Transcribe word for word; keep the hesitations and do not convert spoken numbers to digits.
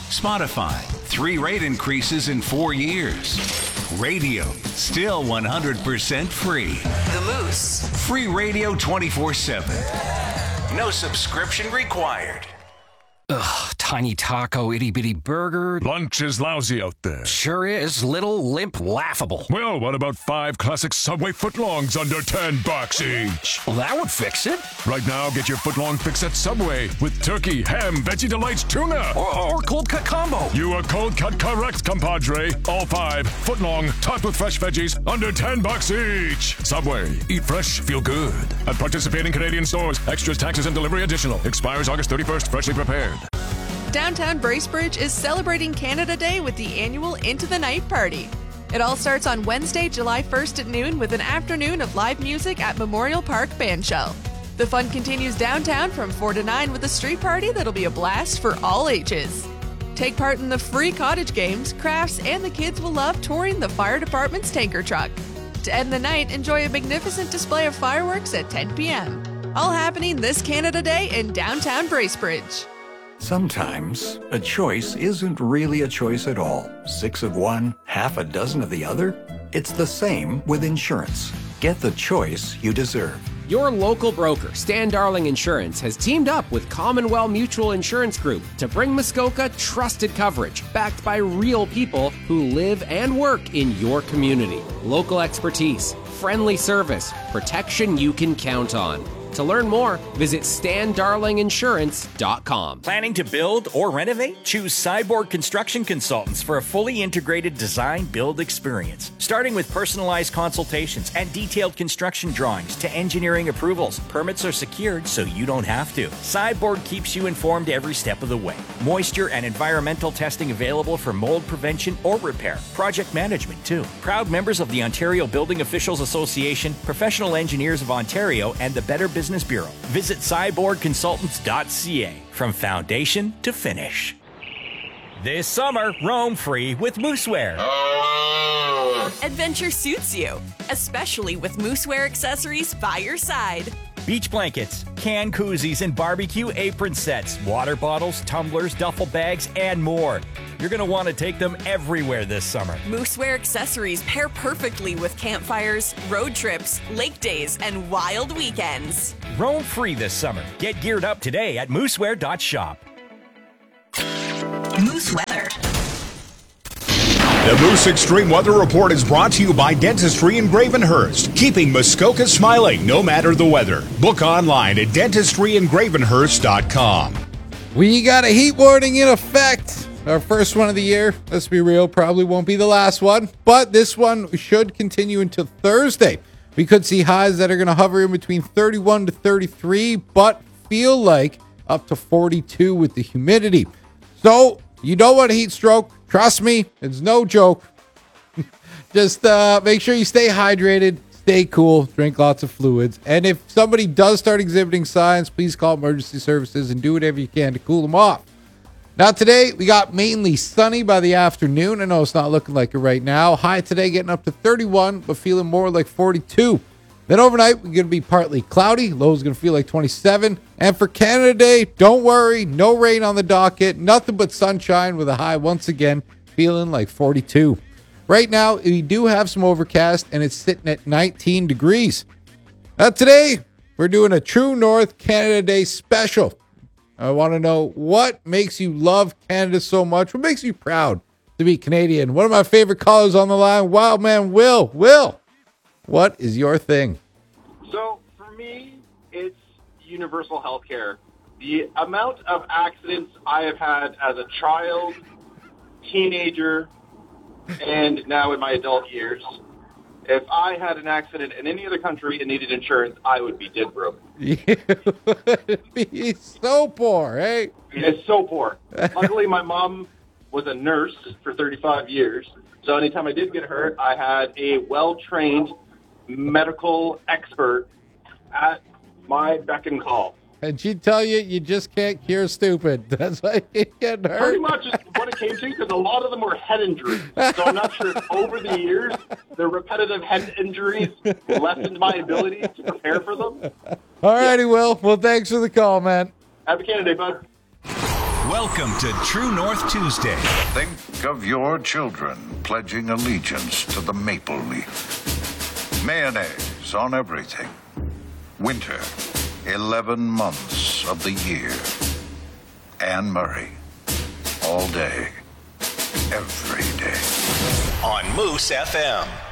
Spotify, three rate increases in four years. Radio, still one hundred percent free. The Moose. Free radio twenty-four seven. No subscription required. Ugh, tiny taco, itty bitty burger. Lunch is lousy out there. Sure is. Little, limp, laughable. Well, what about five classic Subway footlongs under ten bucks each? Well, that would fix it. Right now, get your footlong fix at Subway with turkey, ham, veggie delights, tuna. Or, or cold cut combo. You are cold cut correct, compadre. All five footlong, topped with fresh veggies, under ten bucks each. Subway. Eat fresh, feel good. At participating Canadian stores. Extras, taxes, and delivery additional. Expires August thirty-first. Freshly prepared. Downtown Bracebridge is celebrating Canada Day with the annual Into the Night party. It all starts on Wednesday, July first at noon with an afternoon of live music at Memorial Park Bandshell. The fun continues downtown from four to nine with a street party that'll be a blast for all ages. Take part in the free cottage games, crafts, and the kids will love touring the fire department's tanker truck. To end the night, enjoy a magnificent display of fireworks at ten p.m. All happening this Canada Day in downtown Bracebridge. Sometimes a choice isn't really a choice at all. Six of one, half a dozen of the other? It's the same with insurance. Get the choice you deserve. Your local broker, Stan Darling Insurance, has teamed up with Commonwealth Mutual Insurance Group to bring Muskoka trusted coverage backed by real people who live and work in your community. Local expertise, friendly service, protection you can count on. To learn more, visit stan darling insurance dot com. Planning to build or renovate? Choose Cyborg Construction Consultants for a fully integrated design build experience. Starting with personalized consultations and detailed construction drawings to engineering approvals, permits are secured so you don't have to. Cyborg keeps you informed every step of the way. Moisture and environmental testing available for mold prevention or repair. Project management too. Proud members of the Ontario Building Officials Association, Professional Engineers of Ontario, and the Better Business Bureau. Visit cyborg consultants dot c a. From foundation to finish. This summer, roam free with Moosewear. Adventure suits you, especially with Moosewear accessories by your side. Beach blankets, can koozies, and barbecue apron sets, water bottles, tumblers, duffel bags, and more. You're going to want to take them everywhere this summer. Moosewear accessories pair perfectly with campfires, road trips, lake days, and wild weekends. Roam free this summer. Get geared up today at moosewear dot shop. Moose weather. The Moose Extreme Weather Report is brought to you by Dentistry in Gravenhurst, keeping Muskoka smiling no matter the weather. Book online at dentistry in gravenhurst dot com. We got a heat warning in effect. Our first one of the year. Let's be real, probably won't be the last one, but this one should continue until Thursday. We could see highs that are going to hover in between thirty-one to thirty-three, but feel like up to forty-two with the humidity. So, you don't want a heat stroke. Trust me, it's no joke. Just uh, make sure you stay hydrated, stay cool, drink lots of fluids. And if somebody does start exhibiting signs, please call emergency services and do whatever you can to cool them off. Now today, we got mainly sunny by the afternoon. I know it's not looking like it right now. High today getting up to thirty-one, but feeling more like forty-two. Then overnight, we're going to be partly cloudy. Low is going to feel like twenty-seven. And for Canada Day, don't worry, no rain on the docket. Nothing but sunshine with a high once again feeling like forty-two. Right now, we do have some overcast, and it's sitting at nineteen degrees. Now today, we're doing a True North Canada Day special. I want to know what makes you love Canada so much. What makes you proud to be Canadian? One of my favorite callers on the line, Wildman Will. Will, what is your thing? So for me, it's universal health care. The amount of accidents I have had as a child, teenager, and now in my adult years, if I had an accident in any other country and needed insurance, I would be dead broke. You would be so poor, eh? It's so poor. Luckily, my mom was a nurse for thirty-five years, so anytime I did get hurt, I had a well-trained medical expert at my beck and call. And she'd tell you, you just can't cure stupid. That's why you get hurt. Pretty much is what it came to, because a lot of them were head injuries. So I'm not sure if over the years, the repetitive head injuries lessened my ability to prepare for them. All righty, yeah. Will. Well, thanks for the call, man. Have a Canada Day, bud. Welcome to True North Tuesday. Think of your children pledging allegiance to the maple leaf. Mayonnaise on everything. Winter, eleven months of the year. Anne Murray, all day, every day. On Moose F M.